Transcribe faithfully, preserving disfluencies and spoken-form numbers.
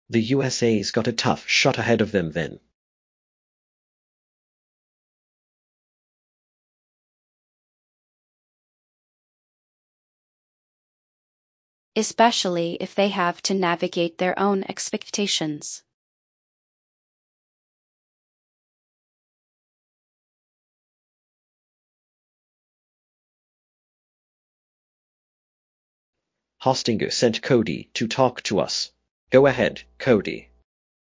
The U S A's got a tough shot ahead of them then. Especially if they have to navigate their own expectations. Hostinger sent Cody to talk to us. Go ahead, Cody.